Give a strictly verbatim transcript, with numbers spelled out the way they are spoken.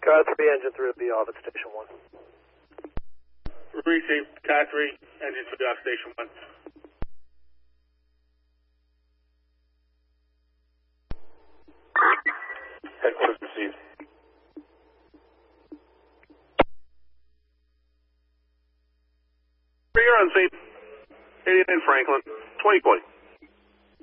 Car three, engine three will be off at station one. Received. Car three, engine three off station one. Headquarters received. You're on scene. eighty-nine Franklin, twenty twenty.